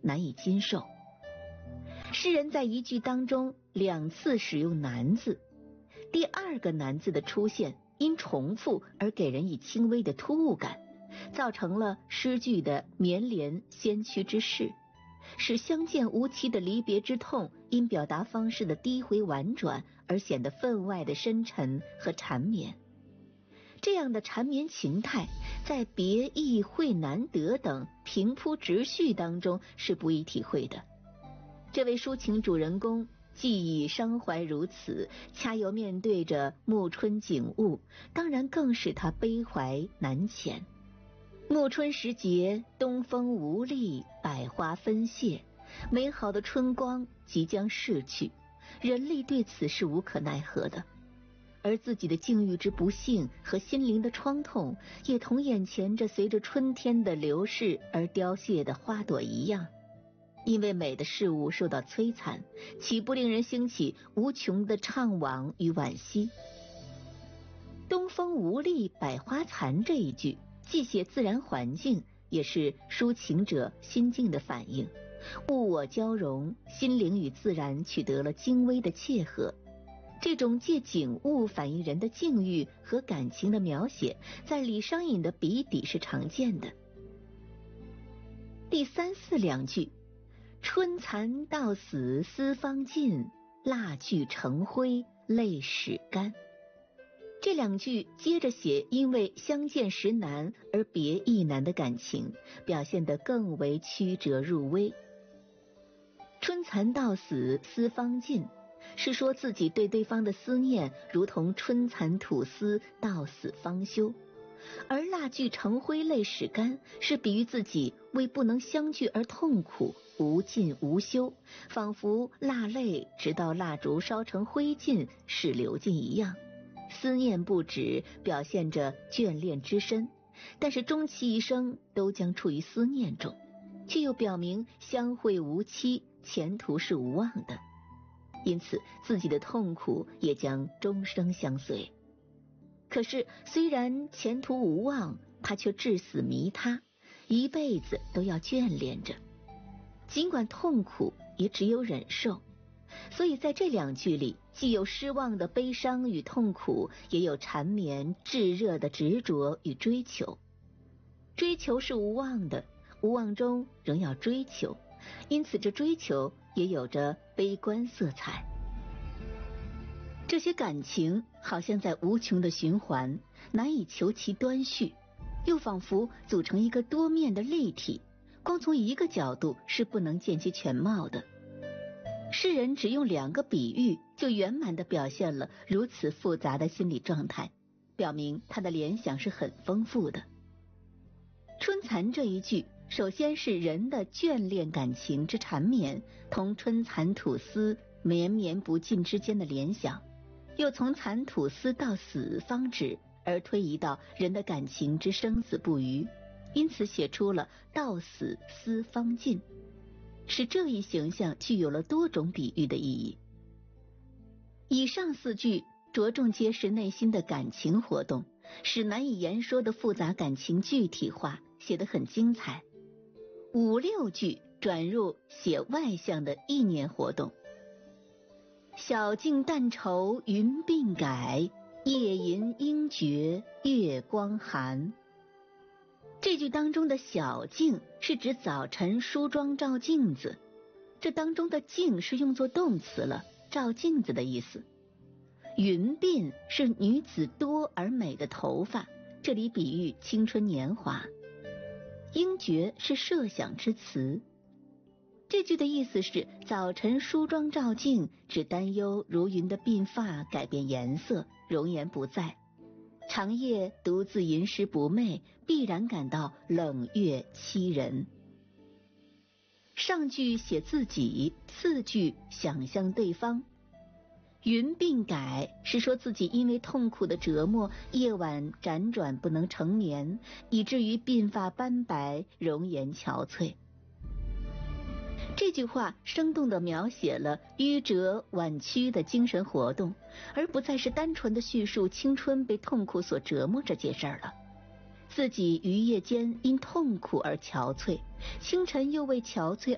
难以经受。诗人在一句当中2次使用难字，第2个难字的出现因重复而给人以轻微的突兀感，造成了诗句的绵连先驱之势，使相见无期的离别之痛因表达方式的低回婉转而显得分外的深沉和缠绵。这样的缠绵情态在别意会难得等平铺直叙当中是不易体会的。这位抒情主人公既已伤怀如此，恰又面对着暮春景物，当然更使他悲怀难遣。暮春时节，东风无力，百花纷谢，美好的春光即将逝去，人力对此是无可奈何的。而自己的境遇之不幸和心灵的创痛，也同眼前这随着春天的流逝而凋谢的花朵一样。因为美的事物受到摧残，岂不令人兴起无穷的怅惘与惋惜？东风无力，百花残这一句，既写自然环境，也是抒情者心境的反应。物我交融，心灵与自然取得了精微的切合。这种借景物反映人的境遇和感情的描写，在李商隐的笔底是常见的。第3、4两句，春蚕到死丝方尽，蜡炬成灰泪始干。这2句接着写因为相见时难而别亦难的感情，表现得更为曲折入微。春蚕到死丝方尽，是说自己对对方的思念如同春蚕吐丝，到死方休。而蜡炬成灰泪始干，是比喻自己为不能相聚而痛苦，无尽无休，仿佛蜡泪直到蜡烛烧成灰烬是流尽一样。思念不止，表现着眷恋之深，但是终其一生都将处于思念中，却又表明相会无期，前途是无望的，因此自己的痛苦也将终生相随。可是虽然前途无望，他却至死弥他，一辈子都要眷恋着，尽管痛苦也只有忍受。所以在这2句里，既有失望的悲伤与痛苦，也有缠绵炙热的执着与追求。追求是无望的，无望中仍要追求，因此这追求也有着悲观色彩。这些感情好像在无穷的循环，难以求其端绪，又仿佛组成一个多面的立体，光从一个角度是不能见其全貌的。诗人只用2个比喻，就圆满地表现了如此复杂的心理状态，表明他的联想是很丰富的。春蚕这一句，首先是人的眷恋感情之缠绵，同春蚕吐丝绵绵不尽之间的联想，又从蚕吐丝到死方止而推移到人的感情之生死不渝，因此写出了到死丝方尽，使这一形象具有了多种比喻的意义。以上4句着重揭示内心的感情活动，使难以言说的复杂感情具体化，写得很精彩。5、6句转入写外向的意念活动。晓镜但愁云鬓改，夜吟应觉月光寒。这句当中的晓镜是指早晨梳妆照镜子，这当中的镜是用作动词了，照镜子的意思。云鬓是女子多而美的头发，这里比喻青春年华。应觉是设想之词。这句的意思是早晨梳妆照镜，只担忧如云的鬓发改变颜色，容颜不在，长夜独自吟诗不寐，必然感到冷月凄人。上句写自己，次句想象对方。云鬓改是说自己因为痛苦的折磨，夜晚辗转不能成眠，以至于鬓发斑白，容颜憔悴。这句话生动地描写了迂折婉曲的精神活动，而不再是单纯的叙述青春被痛苦所折磨这件事了。自己于夜间因痛苦而憔悴，清晨又为憔悴